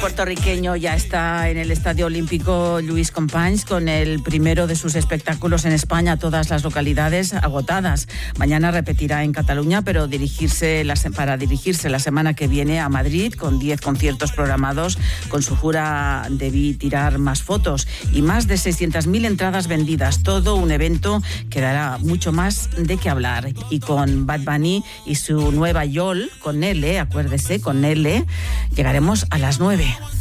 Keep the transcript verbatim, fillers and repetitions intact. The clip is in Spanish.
puertorriqueño ya está en el Estadio Olímpico Lluís Companys con el primero de sus espectáculos en España, todas las localidades agotadas. Mañana repetirá en Cataluña, pero dirigirse la, para dirigirse la semana que viene a Madrid con diez conciertos programados. Con su gira debí tirar más fotos y más de seiscientas mil entradas vendidas. Todo un evento que dará mucho más de qué hablar. Y con Bad Bunny y su nueva Yol, con L, acuérdese, con L, llegaremos a las nueve.